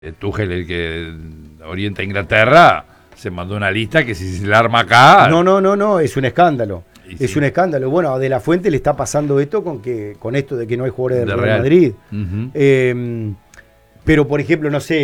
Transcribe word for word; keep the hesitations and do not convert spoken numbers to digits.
Tuchel, el que orienta a Inglaterra, se mandó una lista que si se la arma acá... No, no, no, no, es un escándalo. Y es sí. un escándalo. Bueno, a De La Fuente le está pasando esto con que con esto de que no hay jugadores del De Real, Real. Madrid. Uh-huh. Eh, pero, por ejemplo, no sé,